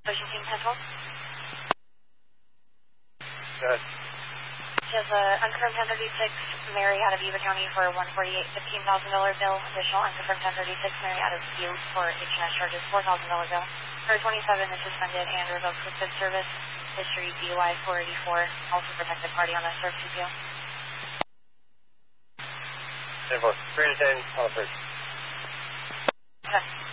Ocean Team 1012. Go ahead. She has a unconfirmed 1036 Mary out of Yuba County for a $148, $15,000 bill. Additional unconfirmed 1036 Mary out of Butte for H&S charges, $4,000 bill. Her 27 is suspended and revoked with good service. History DUI 484. Also protected party on that surf CPO. 10-4. 3 to 10 on the bridge. Okay.